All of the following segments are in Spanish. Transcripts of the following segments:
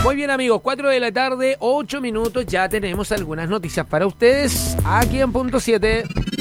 Muy bien, amigos, 4 de la tarde, 8 minutos, ya tenemos algunas noticias para ustedes aquí en Punto 7.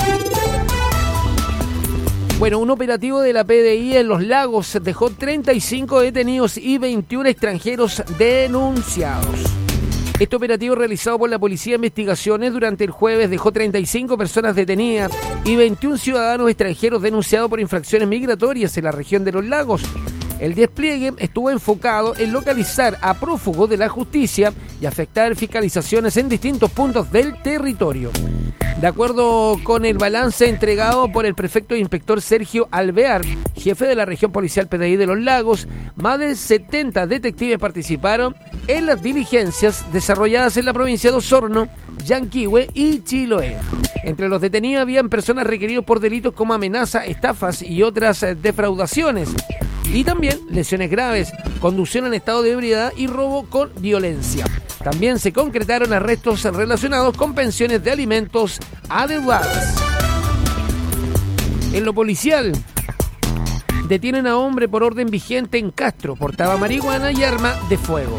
Bueno, un operativo de la PDI en Los Lagos dejó 35 detenidos y 21 extranjeros denunciados. Este operativo realizado por la Policía de Investigaciones durante el jueves dejó 35 personas detenidas y 21 ciudadanos extranjeros denunciados por infracciones migratorias en la región de Los Lagos. El despliegue estuvo enfocado en localizar a prófugos de la justicia y efectuar fiscalizaciones en distintos puntos del territorio. De acuerdo con el balance entregado por el prefecto e inspector Sergio Alvear, jefe de la región policial PDI de Los Lagos, más de 70 detectives participaron en las diligencias desarrolladas en la provincia de Osorno, Yanquihue y Chiloé. Entre los detenidos habían personas requeridas por delitos como amenaza, estafas y otras defraudaciones. Y también lesiones graves, conducción en estado de ebriedad y robo con violencia. También se concretaron arrestos relacionados con pensiones de alimentos adeudadas. En lo policial, detienen a hombre por orden vigente en Castro, portaba marihuana y arma de fuego.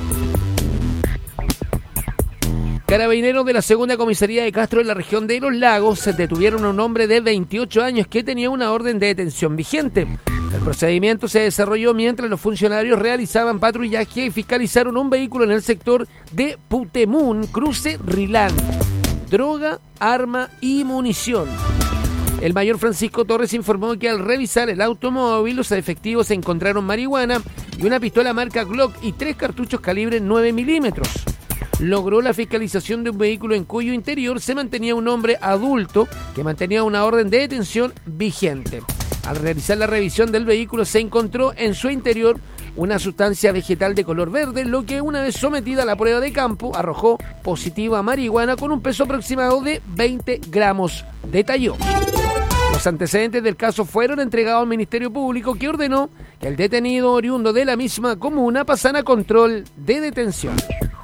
Carabineros de la segunda comisaría de Castro en la región de Los Lagos detuvieron a un hombre de 28 años que tenía una orden de detención vigente. El procedimiento se desarrolló mientras los funcionarios realizaban patrullaje y fiscalizaron un vehículo en el sector de Putemún, cruce Rilán. Droga, arma y munición. El mayor Francisco Torres informó que al revisar el automóvil, los efectivos encontraron marihuana y una pistola marca Glock y 3 cartuchos calibre 9 milímetros. Logró la fiscalización de un vehículo en cuyo interior se mantenía un hombre adulto que mantenía una orden de detención vigente. Al realizar la revisión del vehículo se encontró en su interior una sustancia vegetal de color verde, lo que una vez sometida a la prueba de campo arrojó positiva a marihuana con un peso aproximado de 20 gramos, detalló. Los antecedentes del caso fueron entregados al Ministerio Público, que ordenó que el detenido oriundo de la misma comuna pasara a control de detención.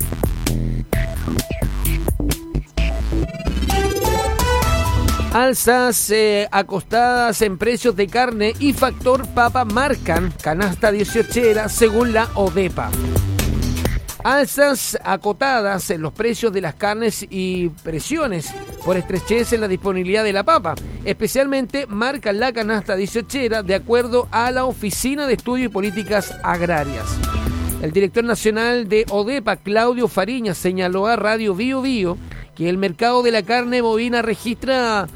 Alzas acostadas en precios de carne y factor papa marcan canasta 18era según la ODEPA. Alzas acotadas en los precios de las carnes y presiones por estrechez en la disponibilidad de la papa. Especialmente marcan la canasta 18era de acuerdo a la Oficina de Estudios y Políticas Agrarias. El director nacional de ODEPA, Claudio Fariñas, señaló a Radio Bio Bio que el mercado de la carne bovina registra